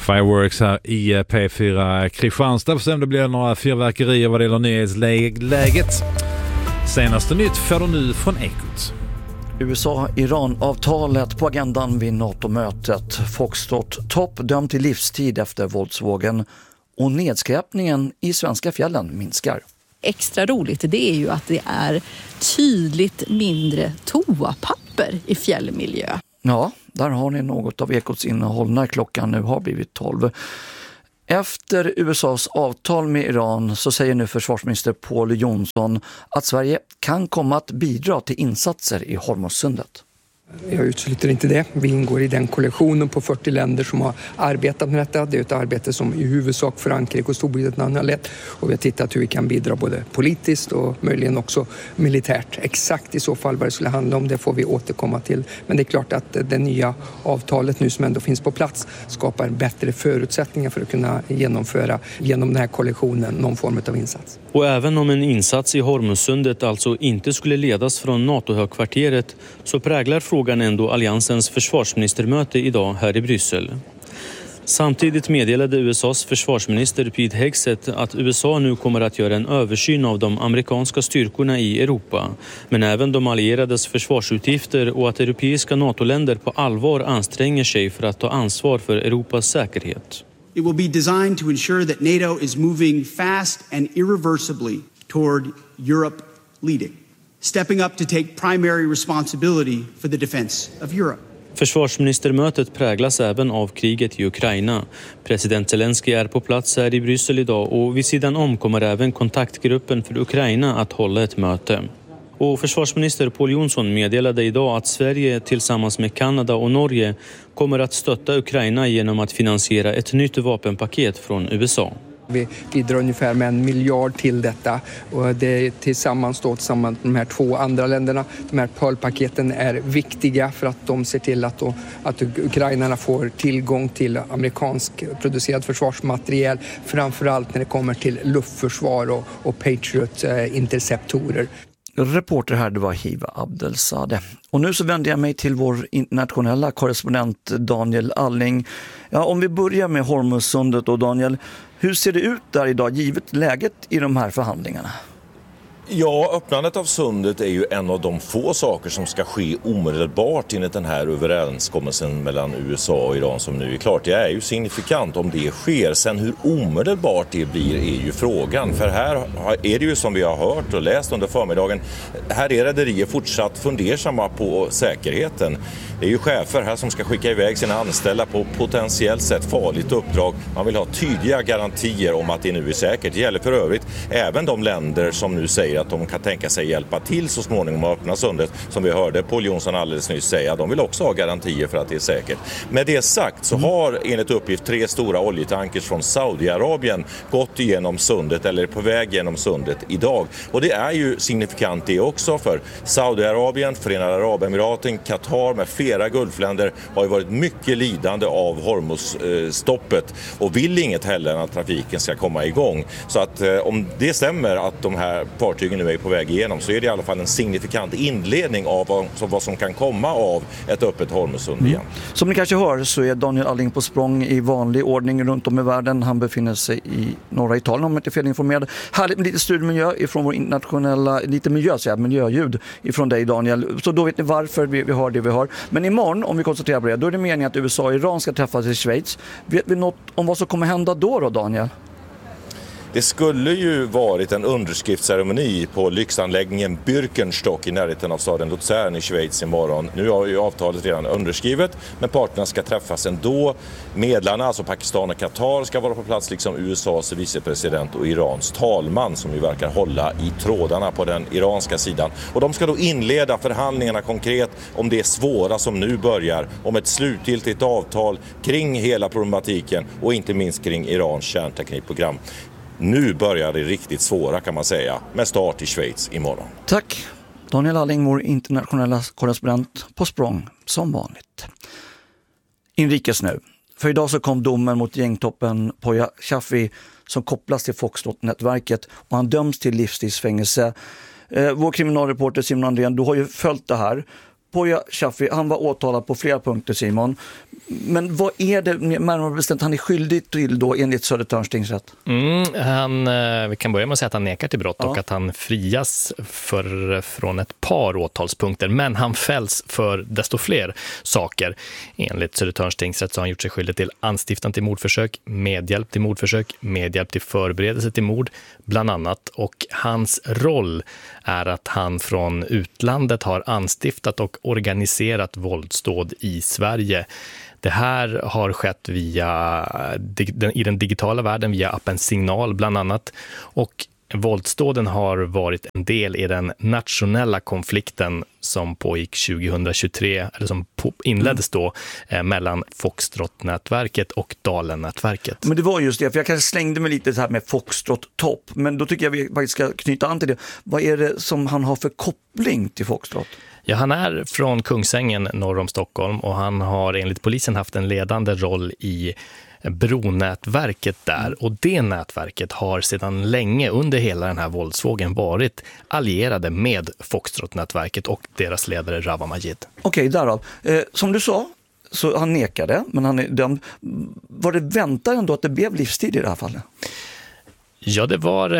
Fireworks här i P4 Kristianstad. För sen det blir några fyrverkerier vad det gäller nyhetsläget. Senaste nytt får du nu från Ekot. USA-Iran-avtalet på agendan vid NATO-mötet. Foxtrot-topp dömd till livstid efter våldsvågen. Och nedskräpningen i svenska fjällen minskar. Extra roligt det är ju att det är tydligt mindre toapapper i fjällmiljö. Ja, där har ni något av Ekots innehåll när klockan nu har blivit 12. Efter USAs avtal med Iran så säger nu försvarsminister Pål Jonson att Sverige kan komma att bidra till insatser i Hormuzsundet. Jag utesluter inte det. Vi ingår i den koalitionen på 40 länder som har arbetat med detta. Det är ett arbete som i huvudsak Frankrike och Storbritannien har lett. Och vi har tittat hur vi kan bidra både politiskt och möjligen också militärt. Exakt i så fall vad det skulle handla om, det får vi återkomma till. Men det är klart att det nya avtalet nu som ändå finns på plats skapar bättre förutsättningar för att kunna genomföra genom den här koalitionen någon form av insats. Och även om en insats i Hormuzsundet alltså inte skulle ledas från NATO-högkvarteret så präglar frågan ändå alliansens försvarsministermöte idag här i Bryssel. Samtidigt meddelade USAs försvarsminister Pete Hegseth att USA nu kommer att göra en översyn av de amerikanska styrkorna i Europa, men även de allierades försvarsutgifter och att europeiska NATO-länder på allvar anstränger sig för att ta ansvar för Europas säkerhet. It will be designed to ensure that NATO is moving fast and irreversibly toward Europe leading, stepping up to take primary responsibility for the defense of Europe. Försvarsministermötet präglas även av kriget i Ukraina. President Zelensky är på plats här i Bryssel idag och vid sidan om kommer även kontaktgruppen för Ukraina att hålla ett möte. Och försvarsminister Pål Jonson meddelade idag att Sverige tillsammans med Kanada och Norge kommer att stötta Ukraina genom att finansiera ett nytt vapenpaket från USA. Vi bidrar ungefär med 1 miljard till detta och det är tillsammans med de här 2 andra länderna. De här Pearl-paketen är viktiga för att de ser till att ukrainarna får tillgång till amerikansk producerad försvarsmateriel, framförallt när det kommer till luftförsvar och Patriot-interceptorer. Reporter här, det var Hiva Abdelsade. Och nu så vänder jag mig till vår internationella korrespondent Daniel Alling. Ja, om vi börjar med Hormuzsundet då, Daniel. Hur ser det ut där idag givet läget i de här förhandlingarna? Ja, öppnandet av sundet är ju en av de få saker som ska ske omedelbart enligt den här överenskommelsen mellan USA och Iran som nu är klart. Det är ju signifikant om det sker. Sen hur omedelbart det blir är ju frågan. För här är det ju som vi har hört och läst under förmiddagen. Här är rederier fortsatt fundersamma på säkerheten. Det är ju chefer här som ska skicka iväg sina anställda på potentiellt sett farligt uppdrag. Man vill ha tydliga garantier om att det nu är säkert. Det gäller för övrigt även de länder som nu säger att de kan tänka sig hjälpa till så småningom att öppna sundet. Som vi hörde Pål Jonson alldeles nyss säga. De vill också ha garantier för att det är säkert. Med det sagt så har enligt uppgift 3 stora oljetankers från Saudiarabien gått igenom sundet eller är på väg genom sundet idag. Och det är ju signifikant det också för Saudiarabien, Förenade Arabemiraten, Qatar med flera gulfländer har ju varit mycket lidande av Hormuzstoppet och vill inget heller än att trafiken ska komma igång. Så att om det stämmer att de här fartygen nu är på väg igenom så är det i alla fall en signifikant inledning av vad som kan komma av ett öppet Hormuzsund igen. Som ni kanske hör så är Daniel Alling på språng i vanlig ordning runt om i världen. Han befinner sig i norra Italien om jag inte är felinformerad. Härligt med lite studiemiljö ifrån vår internationella, lite miljöljud ifrån dig Daniel. Så då vet ni varför vi har det vi har. Men imorgon, om vi koncentrerar på det, då är det meningen att USA och Iran ska träffas i Schweiz. Vet vi något om vad som kommer hända då Daniel? Det skulle ju varit en underskriftsceremoni på lyxanläggningen Birkenstock i närheten av staden Luzern i Schweiz imorgon. Nu har ju avtalet redan underskrivet, men parterna ska träffas ändå. Medlarna, alltså Pakistan och Qatar, ska vara på plats liksom USAs vicepresident och Irans talman som ju verkar hålla i trådarna på den iranska sidan. Och de ska då inleda förhandlingarna konkret om det svåra som nu börjar, om ett slutgiltigt avtal kring hela problematiken och inte minst kring Irans kärnteknikprogram. Nu börjar det riktigt svåra kan man säga, med start i Schweiz imorgon. Tack. Daniel Alling, vår internationella korrespondent på språng som vanligt. Inrikes nu. För idag så kom domen mot gängtoppen Poya Shafi som kopplas till Foxtrot-nätverket och han döms till livstidsfängelse. Vår kriminalreporter Simon Andrén, du har ju följt det här. Poya Shaffi, han var åtalad på flera punkter, Simon. Men vad är det närmare bestämt han är skyldig till då enligt Södertörns tingsrätt? Vi kan börja med att säga att han nekar till brott och att han frias från ett par åtalspunkter. Men han fälls för desto fler saker. Enligt Södertörns tingsrätt så har han gjort sig skyldig till anstiftan till mordförsök, medhjälp till mordförsök, medhjälp till förberedelse till mord bland annat. Och hans roll är att han från utlandet har anstiftat och organiserat våldsdåd i Sverige. Det här har skett i den digitala världen via appen Signal bland annat, och våldsdåden har varit en del i den nationella konflikten som pågick 2023, eller som inleddes då mellan Foxtrot-nätverket och Dalen-nätverket. Men det var just det, för jag kanske slängde mig lite så här med Foxtrot-topp, men då tycker jag vi faktiskt ska knyta an till det. Vad är det som han har för koppling till Foxtrot? Ja, han är från Kungsängen norr om Stockholm och han har enligt polisen haft en ledande roll i Bronätverket där, och det nätverket har sedan länge under hela den här våldsvågen varit allierade med Foxtrot-nätverket och deras ledare Rawa Majid. Okej, därav. Som du sa, så han nekade, men han är dömd. Var det väntat ändå att det blev livstid i det här fallet? Ja, det var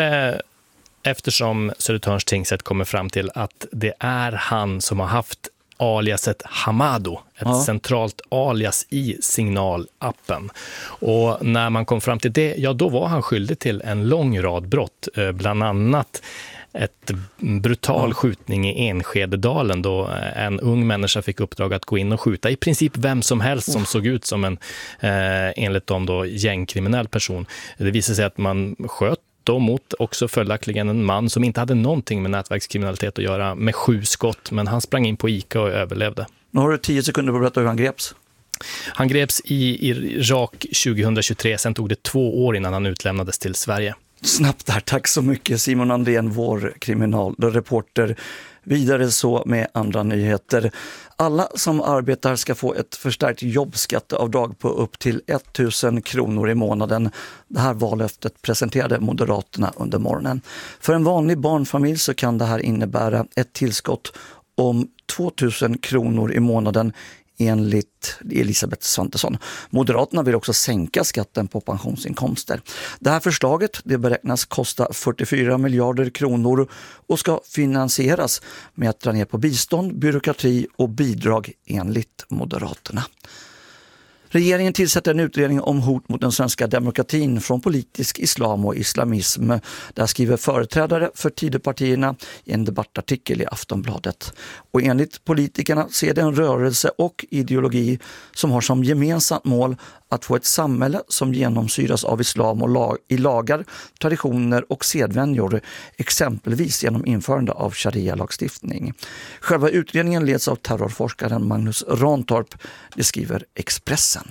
eftersom Södertörns tingsrätt kommer fram till att det är han som har haft aliaset Hamado, ett centralt alias i Signal-appen. Och när man kom fram till det, då var han skyldig till en lång rad brott, bland annat ett brutal skjutning i Enskededalen då en ung människa fick uppdrag att gå in och skjuta i princip vem som helst som såg ut som en enligt dem då gängkriminell person. Det visade sig att man sköt då mot också följaktligen en man som inte hade någonting med nätverkskriminalitet att göra, med 7 skott, men han sprang in på Ica och överlevde. Nu har du 10 sekunder på att berätta hur han greps. Han greps i Irak 2023, sen tog det 2 år innan han utlämnades till Sverige. Snabbt där, tack så mycket Simon Andrén, vår kriminalreporter. Vidare så med andra nyheter. Alla som arbetar ska få ett förstärkt jobbskatteavdrag på upp till 1 000 kronor i månaden. Det här vallöftet presenterade Moderaterna under morgonen. För en vanlig barnfamilj så kan det här innebära ett tillskott om 2 000 kronor i månaden enligt Elisabeth Svantesson. Moderaterna vill också sänka skatten på pensionsinkomster. Det här förslaget det beräknas kosta 44 miljarder kronor och ska finansieras med att dra ner på bistånd, byråkrati och bidrag enligt Moderaterna. Regeringen tillsätter en utredning om hot mot den svenska demokratin från politisk islam och islamism. Där skriver företrädare för Tidöpartierna i en debattartikel i Aftonbladet. Och enligt politikerna så är det en rörelse och ideologi som har som gemensamt mål att få ett samhälle som genomsyras av islam och i lagar, traditioner och sedvänjor, exempelvis genom införande av sharia-lagstiftning. Själva utredningen leds av terrorforskaren Magnus Rantorp, det skriver Expressen.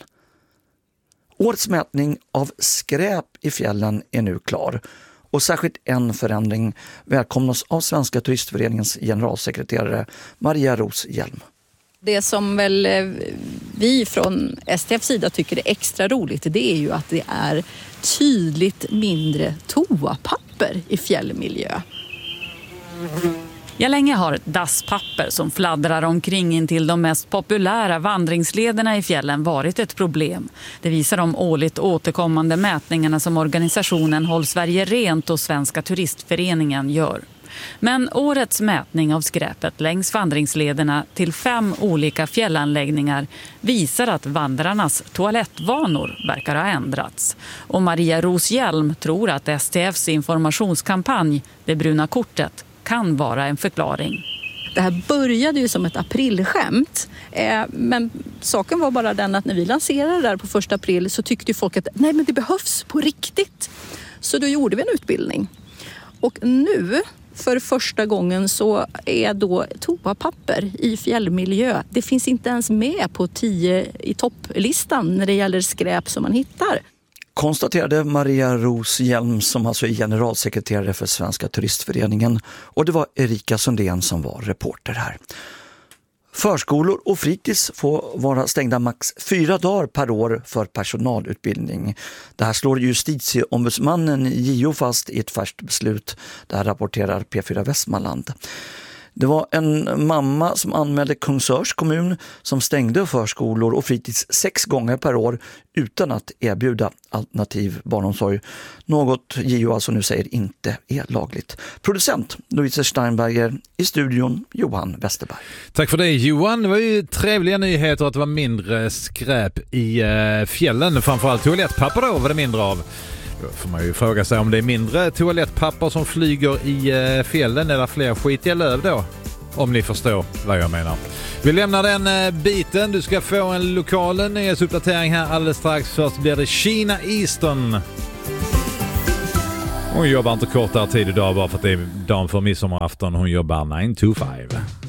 Årets mätning av skräp i fjällen är nu klar. Och särskilt en förändring välkomnas av Svenska turistföreningens generalsekreterare Maria Ros Hjelm. Det som väl vi från STF:s sida tycker är extra roligt, det är ju att det är tydligt mindre toapapper i fjällmiljö. Ja, länge har dasspapper som fladdrar omkring in till de mest populära vandringslederna i fjällen varit ett problem. Det visar de årligt återkommande mätningarna som organisationen Håll Sverige Rent och Svenska turistföreningen gör. Men årets mätning av skräpet längs vandringslederna till 5 olika fjällanläggningar visar att vandrarnas toalettvanor verkar ha ändrats. Och Maria Ros Hjelm tror att STF:s informationskampanj, Det bruna kortet, kan vara en förklaring. Det här började ju som ett aprilskämt, men saken var bara den att när vi lanserade det där på 1 april så tyckte folk att nej, men det behövs på riktigt. Så då gjorde vi en utbildning. Och nu, för första gången, så är då toapapper i fjällmiljö. Det finns inte ens med på 10 i topplistan när det gäller skräp som man hittar. Konstaterade Maria Ros Hjelm som alltså är generalsekreterare för Svenska turistföreningen, och det var Erika Sundén som var reporter här. Förskolor och fritids får vara stängda max 4 dagar per år för personalutbildning. Det här slår justitieombudsmannen JO fast i ett färskt beslut. Det här rapporterar P4 Västmanland. Det var en mamma som anmälde Kungsörs kommun som stängde förskolor och fritids 6 gånger per år utan att erbjuda alternativ barnomsorg. Något JO alltså nu säger inte är lagligt. Producent Louise Steinberger, i studion Johan Westerberg. Tack för det Johan. Det var ju trevliga nyheter att det var mindre skräp i fjällen. Framförallt toalettpapper då var det mindre av. Då får man ju fråga sig om det är mindre toalettpapper som flyger i fjällen eller fler skitiga löv då. Om ni förstår vad jag menar. Vi lämnar den biten. Du ska få en lokal nyhetsuppdatering här alldeles strax. Först blir det Sheena Easton. Hon jobbar inte kortare tid idag bara för att det är dagen för midsommarafton. Hon jobbar 9 to 5.